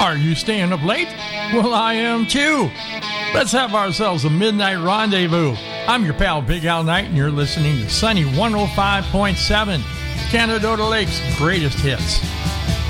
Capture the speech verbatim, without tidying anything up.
Are you staying up late? Well, I am too. Let's have ourselves a midnight rendezvous. I'm your pal Big Al Knight, and you're listening to Sunny one oh five point seven, Canadota Lake's greatest hits.